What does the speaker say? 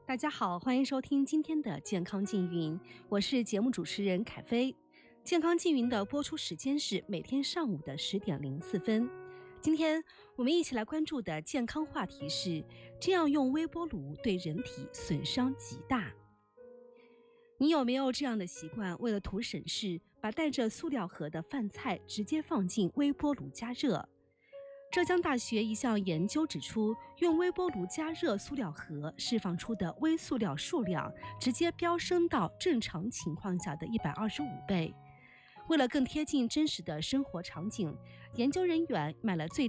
大家好，欢迎收听今天的健康静云，我是节目主持人凯飞。健康静云的播出时间是每天上午的10点04分。今天我们一起来关注的健康话题是：这样用微波炉对人体损伤极大。你有没有这样的习惯，为了图省事，把带着塑料盒的饭菜直接放进微波炉加热？浙江大学一项研究指出，用微波炉加热塑料盒释放出的微塑料数量直接飙升到正常情况下的125倍。为了更贴近真实的生活场景，研究人员买了最